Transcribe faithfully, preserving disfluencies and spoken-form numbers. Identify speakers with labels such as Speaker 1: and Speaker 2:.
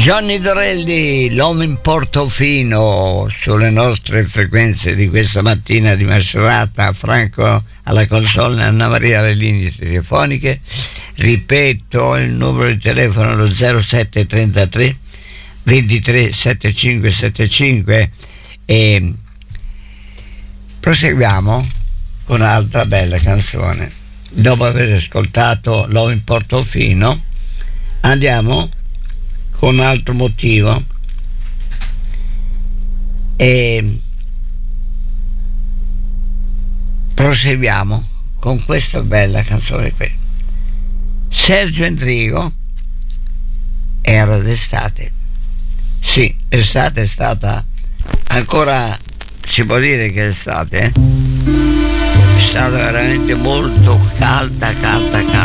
Speaker 1: Johnny Dorelli, l'uomo in Portofino, sulle nostre frequenze di questa mattina di Macerata. Franco alla console, Anna Maria alle linee telefoniche. Ripeto il numero di telefono, lo zero sette trentatré ventitré settantacinque settantacinque, e proseguiamo con un'altra bella canzone. Dopo aver ascoltato l'uomo in Portofino, andiamo con un altro motivo e proseguiamo con questa bella canzone qui. Sergio Endrigo, Era d'estate. Sì, estate è stata, ancora si può dire che è estate, eh? È stata veramente molto calda, calda, calda.